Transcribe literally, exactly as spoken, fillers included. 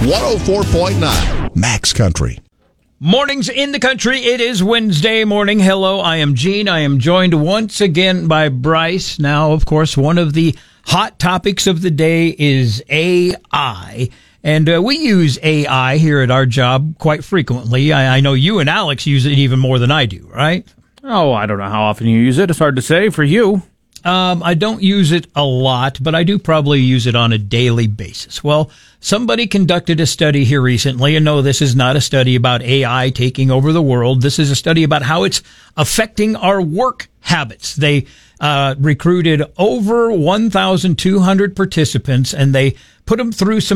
one oh four point nine Max Country. Mornings in the country. It is Wednesday morning. Hello, I am Gene. I am joined once again by Bryce. Now, of course, one of the hot topics of the day is A I. And uh, we use A I here at our job quite frequently. I, I know you and Alex use it even more than I do, right? Oh, I don't know how often you use it. It's hard to say for you. Um, I don't use it a lot, but I do probably use it on a daily basis. Well, somebody conducted a study here recently, and no, this is not a study about A I taking over the world. This is a study about how it's affecting our work habits. They uh, recruited over one thousand two hundred participants, and they put them through some